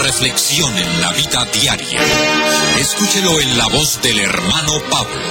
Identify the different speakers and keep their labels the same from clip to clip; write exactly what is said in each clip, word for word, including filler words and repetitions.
Speaker 1: reflexión en la vida diaria. Escúchelo en la voz del hermano Pablo.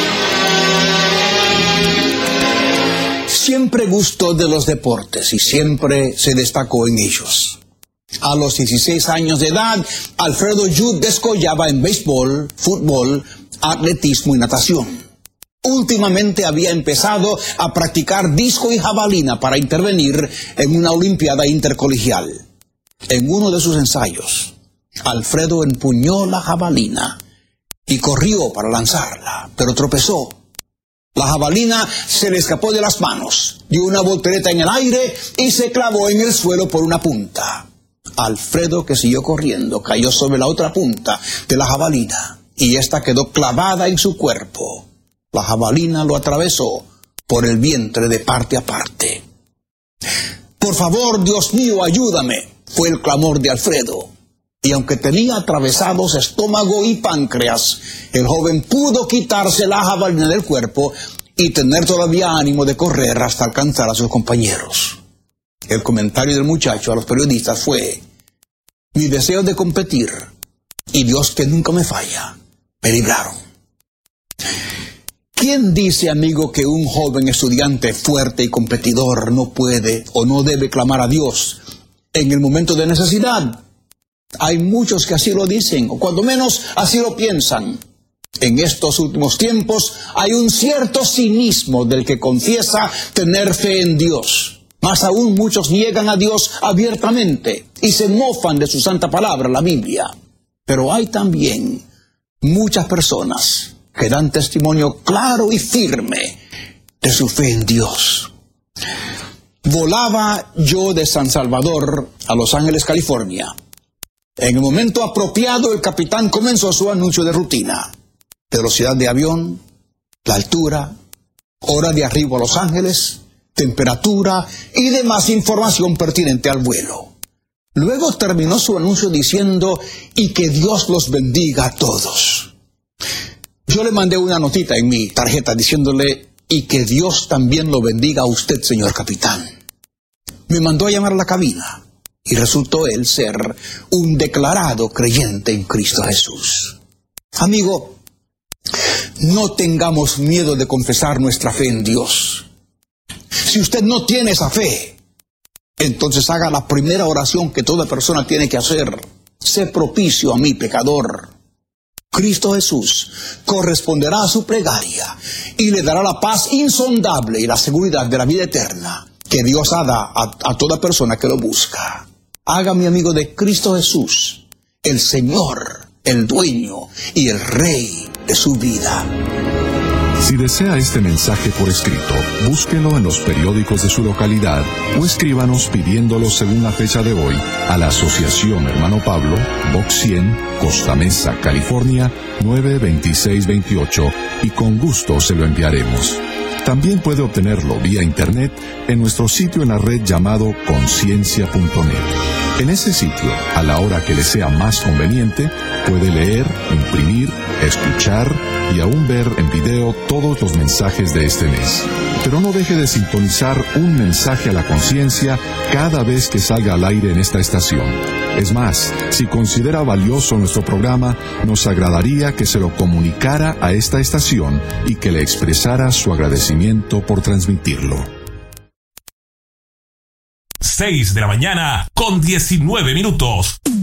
Speaker 2: Siempre gustó de los deportes y siempre se destacó en ellos. A los dieciséis años de edad, Alfredo Judd descollaba en béisbol, fútbol, atletismo y natación. Últimamente había empezado a practicar disco y jabalina para intervenir en una olimpiada intercolegial. En uno de sus ensayos, Alfredo empuñó la jabalina y corrió para lanzarla, pero tropezó. La jabalina se le escapó de las manos, dio una voltereta en el aire y se clavó en el suelo por una punta. Alfredo, que siguió corriendo, cayó sobre la otra punta de la jabalina y ésta quedó clavada en su cuerpo. La jabalina lo atravesó por el vientre de parte a parte. «Por favor, Dios mío, ayúdame», fue el clamor de Alfredo. Y aunque tenía atravesados estómago y páncreas, el joven pudo quitarse la jabalina del cuerpo y tener todavía ánimo de correr hasta alcanzar a sus compañeros. El comentario del muchacho a los periodistas fue: «Mi deseo de competir y Dios que nunca me falla, me libraron». ¿Quién dice, amigo, que un joven estudiante fuerte y competidor no puede o no debe clamar a Dios en el momento de necesidad? Hay muchos que así lo dicen, o cuando menos así lo piensan. En estos últimos tiempos hay un cierto cinismo del que confiesa tener fe en Dios. Más aún, muchos niegan a Dios abiertamente y se mofan de su santa palabra, la Biblia. Pero hay también muchas personas que dan testimonio claro y firme de su fe en Dios. Volaba yo de San Salvador a Los Ángeles, California. En el momento apropiado, el capitán comenzó su anuncio de rutina: velocidad de avión, la altura, hora de arribo a Los Ángeles, temperatura y demás información pertinente al vuelo. Luego terminó su anuncio diciendo: «Y que Dios los bendiga a todos». Yo le mandé una notita en mi tarjeta diciéndole: «Y que Dios también lo bendiga a usted, señor capitán». Me mandó a llamar a la cabina y resultó él ser un declarado creyente en Cristo Jesús. Amigo, no tengamos miedo de confesar nuestra fe en Dios. Si usted no tiene esa fe, entonces haga la primera oración que toda persona tiene que hacer: «Sé propicio a mí, pecador». Cristo Jesús corresponderá a su plegaria y le dará la paz insondable y la seguridad de la vida eterna que Dios da a, a toda persona que lo busca. Haga, mi amigo, de Cristo Jesús el Señor, el dueño y el Rey de su vida.
Speaker 3: Si desea este mensaje por escrito, búsquelo en los periódicos de su localidad o escríbanos pidiéndolo según la fecha de hoy a la Asociación Hermano Pablo, Box cien, Costa Mesa, California, nueve veintiséis veintiocho, y con gusto se lo enviaremos. También puede obtenerlo vía internet en nuestro sitio en la red llamado conciencia punto net. En ese sitio, a la hora que le sea más conveniente, puede leer, imprimir, escuchar y aún ver en video todos los mensajes de este mes. Pero no deje de sintonizar un mensaje a la conciencia cada vez que salga al aire en esta estación. Es más, si considera valioso nuestro programa, nos agradaría que se lo comunicara a esta estación y que le expresara su agradecimiento por transmitirlo.
Speaker 4: seis de la mañana con diecinueve minutos.